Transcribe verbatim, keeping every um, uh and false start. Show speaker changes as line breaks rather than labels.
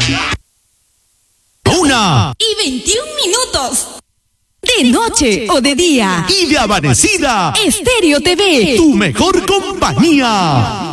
Una.
Y veintiún minutos.
De noche o de día.
Y de amanecida.
Estéreo T V.
Tu mejor compañía.